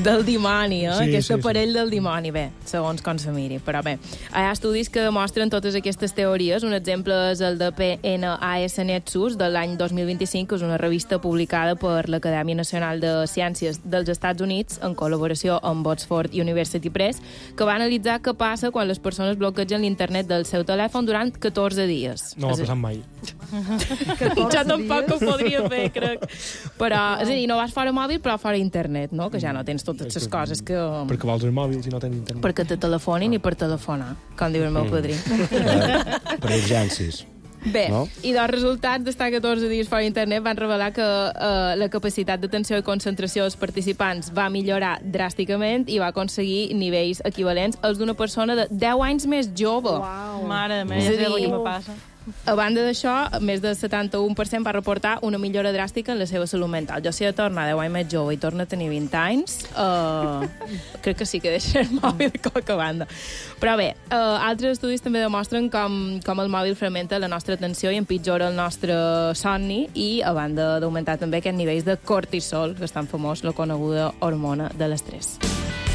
del dimoni, Sí, aquest sí, aparell del dimoni, bé, segons com se miri. Però bé, hi ha estudis que demostren totes aquestes teories. Un exemple és el de PNAS Nexus de l'any 2025, que és una revista publicada per l'Acadèmia Nacional de Ciències dels Estats Units en col·laboració amb Oxford University Press, que va analitzar què passa quan les persones bloquegen l'internet del seu telèfon durant 14 dies. No m'ha passat mai. Jo tampoc ho podria fer, crec. Però, és a dir, no vas fora mòbil, però fora internet, no? Que ja no tens totes les coses que... Perquè vols el mòbil si no tens internet. Perquè te telefonin i per telefonar, com diu el meu padrí. Per urgències. Bé, No? i dels resultats d'estar 14 dies fora internet van revelar que la capacitat d'atenció i concentració dels participants va millorar dràsticament i va aconseguir nivells equivalents als d'una persona de 10 anys més jove. Uau. Mare meva, És a ja sé el dir, que me passa. A banda d'això, més del 71% va reportar una millora dràstica en la seva salut mental. Jo, si he de tornar 10 anys més jove i torno a tenir 20 anys, crec que sí que deixaré el mòbil de qualque banda. Però bé, altres estudis també demostren com el mòbil fragmenta la nostra atenció i empitjora el nostre somni i, a banda d'augmentar també aquests nivells de cortisol, que és tan famós, la coneguda hormona de l'estrès.